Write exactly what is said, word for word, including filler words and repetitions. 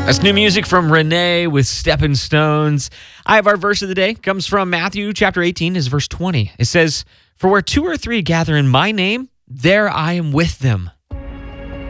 That's new music from Renee with Stepping Stones. I have our verse of the day. It comes from Matthew chapter eighteen, is verse twenty. It says, "For where two or three gather in my name, there I am with them."